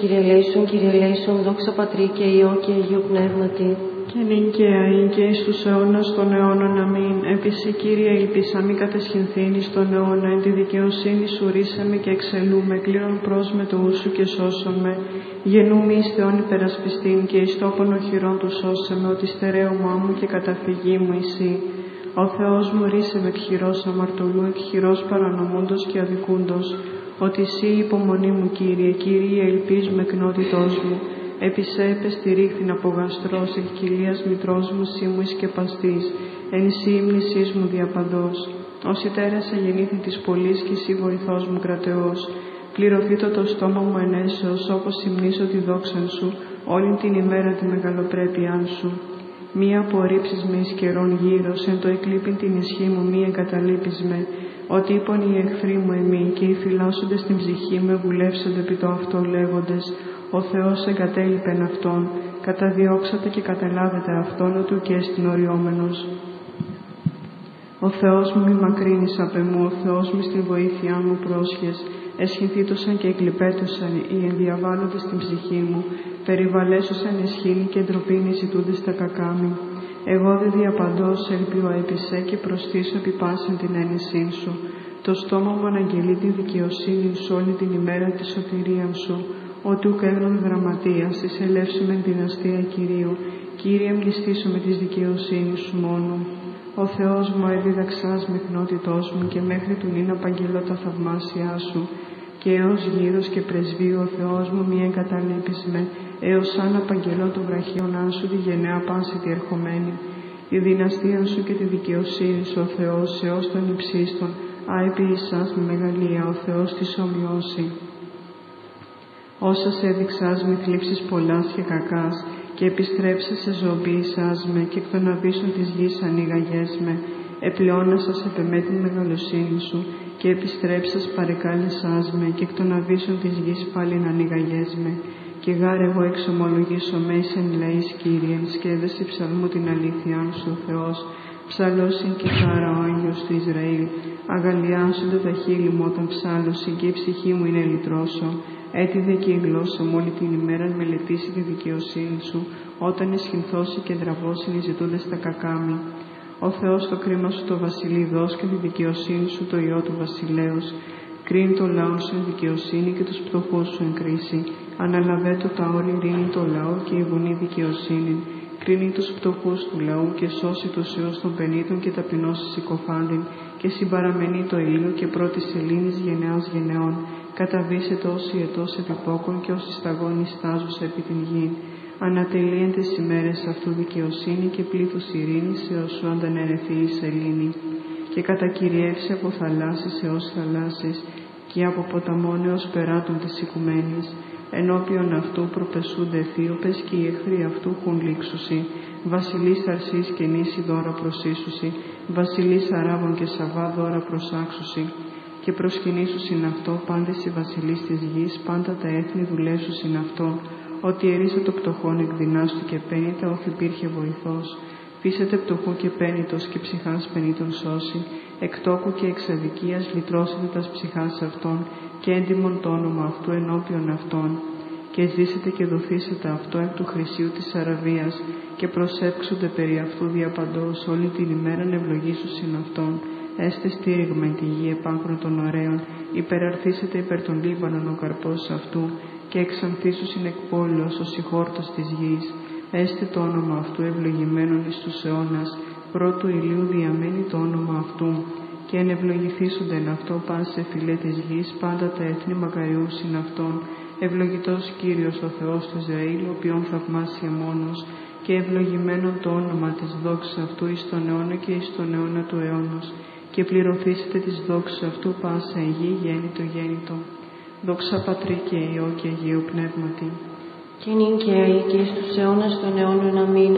Κύριε ελέησον, δόξα Πατρί και Υιό και Αγίου Πνεύματι. Και νυν και αεί και εις τους αιώνας των αιώνων. Αμήν. Επίση, Κύριε, ελπίσαμι κατεσχυνθήν εις τον αιώνα, εν τη δικαιοσύνη σου ρίσαμε και εξελούμε, κλήρων προς με το ούσου και σώσαμε. Γεννούμι εις Θεόν υπερασπιστήν και εις τόπον οχυρών του σώσαμε, ότι στερέωμά μου και καταφυγή μου εσύ. Ο Θεός μου ρίσευε εκ χειρός αμαρτωλού, εκ χειρός παρανομούντος και αδικούντος. Ότι εσύ υπομονή μου, Κύριε, Κύριε, ελπίζουμε εκνότητός μου. Επισέπε στηρίχθην από γαστρός, εκ κοιλίας μητρός μου σύ μου ισκεπαστής, εν σύ ύμνησής μου διαπαντός. Όσοι τέρασε γεννήθη της πολλής και εσύ βοηθός μου κρατεός. Πληρωθήτω το στόμα μου ενέσεως, όπως υμνήσω τη δόξαν σου, όλη την ημέρα τη μεγαλοπρέπειάν σου. Μη απορρίψεις με εις καιρών γύρως, εν το εκλείπειν την ισχύ μου μη εγκαταλείπεις με. Ότι είπαν οι εχθροί μου εμεί και οι φυλάσσοντες στην ψυχή με βουλεύσονται επί το αυτό λέγοντες. Ο Θεός εγκατέλειπεν αυτόν, καταδιώξατε και καταλάβετε αυτόν, ότι ουκ έστιν οριόμενος. Ο Θεός μου μη μακρύνεις απ' εμού, ο Θεός μου στη βοήθειά μου πρόσχες. Εσχυνθήτωσαν και εκλιπέτωσαν οι ενδιαβάλλοντες στην ψυχή μου, περιβαλέσωσαν εσχήνη και ντροπήνη ζητούντες τα κακά μου. Εγώ δε διαπαντός ελπιώ έπεισε και προστήσω επί πάσιν την έννησήν σου. Το στόμα μου αναγγελεί τη δικαιοσύνη σου όλη την ημέρα της σωτηρίαν σου. Ότι ουκ έγνων γραμματείας, εισελεύσουμε την αστεία Κυρίου. Κύριε, μνηστήσω της δικαιοσύνης σου μόνο. Ο Θεός μου εδίδαξάς με χνότητός μου και μέχρι του νυν απαγγελώ τα θαυμάσια σου. Και έως γύρος και πρεσβείου ο Θεός μου μη εγκαταλείπεις με, έως αν απαγγελώ του βραχίωνά σου τη γενναία πάση τη ερχομένη. Η δυναστεία σου και τη δικαιοσύνη σου ο Θεός έως των υψίστων, αεποιησάς με μεγαλεία ο Θεός της ομοιώσει. Όσα σε έδειξάς με θλίψεις πολλάς και κακάς, και επιστρέψα σε ζωοποιήσάς με, και εκ των αβύσσων της γης ανοίγαγές με. Επλεώνασας επεμέ την μεγαλοσύνη σου, και επιστρέψας παρεκάλεσάς με, και εκ των αβύσσων της γης πάλιν ανοίγαγές με. Και γάρ εγώ εξομολογήσω με εις εν λαείς, Κύριε, εν σκεύεση ψαλμού την αλήθειάν σου ο Θεός. Ψαλώσιν και χάρα ο Άγιος του Ισραήλ. Αγαλιάσονται τα χείλη μου όταν ψάλωσιν, και η ψυχή μου είναι λυτρώσω. Έτιδε και η γλώσσα μου όλη την ημέρα μελετήσει τη δικαιοσύνη σου, όταν εσχυνθώσει και δραβώσει ζητούντες τα κακά μου. Ο Θεός το κρίμα σου το βασιλεί δώσ' και τη δικαιοσύνη σου το Υιό του βασιλέως. Κρίνει το λαό σου εν δικαιοσύνη και τους πτωχούς σου εν κρίση. Αναλαβέτω τα όρη ειρήνη το λαό και η γονή δικαιοσύνη. Κρίνει τους πτωχούς του λαού και σώσει τους ιούς των πενήτων και ταπεινώσει συκοφάντην. Και συμπαραμενεί το ήλιο και πρώτη σελήνης γενεάς γενεών. Καταβήσεται όσοι ετός επιπόκον και όσοι σταγόνοι στάζουσα επί την γη. Ανατελείεν τις ημέρες αυτού δικαιοσύνη και πλήθους ειρήνης έως σου αντανερεθεί η σελήνη. Και κατακυριεύσει από θαλάσσης έως θαλάσσης και από ποταμών έως περάτων της οικουμένης. Ενώπιον αυτού προπεσούνται Αιθίωπες και οι εχθροί αυτού χουν λήξουσι. Βασιλείς Αρσής και νήσι δώρα προσίσουσι. Βασιλείς Αράβων και Σαββά δώρα προσάξουσι. Και προσκυνήσουσιν αυτό πάντες οι βασιλείς της γης, πάντα τα έθνη δουλεύσουσιν αυτό. Ότι ερίσε το πτωχόν εκδυνάστου και πένητα, όθ υπήρχε βοηθός. Φύσετε πτωχού και πένητος και ψυχάς πενήτων σώσει. Εκτόκου και εξαδικίας λυτρώσετε τας ψυχάς αυτών και έντιμον το όνομα αυτού ενώπιον αυτών. Και ζήσετε και δοθήσετε αυτό εκ του χρυσίου της Αραβίας και προσέψονται περί αυτού διαπαντός όλη την ημέραν ευλογήσουσιν αυτόν. Έστε στήριγμα εν τη γη επάγκρον των ωραίων, υπεραρθήσετε υπέρ των Λίβανων ο καρπός αυτού και εξανθήσουσιν εκ πόλεως ο συγχόρτος της γης. Έστε το όνομα αυτού ευλογημένον εις τους αιώνας, πρώτου ηλίου διαμένει το όνομα αυτού. Και εν ευλογηθήσονται εν αυτό πάσε φυλέ της γης, πάντα τα έθνη μακαριούσιν αυτόν. Ευλογητός Κύριος ο Θεός του Ισραήλ, ο οποίον θαυμάσια μόνος, και ευλογημένον το όνομα της δόξης αυτού εις τον αιώνα και εις τον αιώνα του αιώνος. Και πληρωθήσετε της δόξης αυτού πάσα η γη γέννητο γέννητο. Δόξα Πατρί και Υιό και Αγίου Πνεύματι. Και νυν και αεί και εις τους αιώνας των αιώνων. Αμήν.